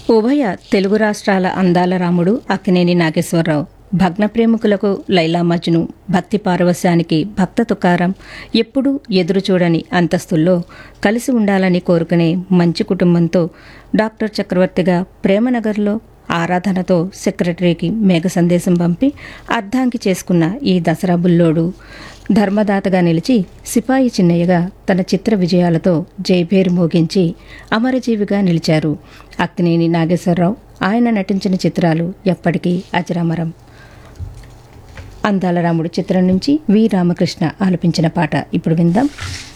ఉభయ తెలుగు రాష్ట్రాల అందాల రాముడు అక్కినేని నాగేశ్వరరావు, భగ్న ప్రేమికులకు లైలా మజ్ను, భక్తి పారవస్యానికి భక్త తుకారం, ఎప్పుడూ ఎదురు చూడని అంతస్తుల్లో కలిసి ఉండాలని కోరుకునే మంచి కుటుంబంతో డాక్టర్ చక్రవర్తిగా ప్రేమనగర్లో ఆరాధనతో సెక్రటరీకి మేఘ సందేశం పంపి అర్ధాంగి చేసుకున్న ఈ దసరా బుల్లోడు ధర్మదాతగా నిలిచి సిపాయి చిన్నయ్యగా తన చిత్ర విజయాలతో జైభేరు మోగించి అమరజీవిగా నిలిచారు అక్కినేని నాగేశ్వరరావు. ఆయన నటించిన చిత్రాలు ఎప్పటికీ అజరామరం. అందాల రాముడు చిత్రం నుంచి వి రామకృష్ణ ఆలపించిన పాట ఇప్పుడు విందాం.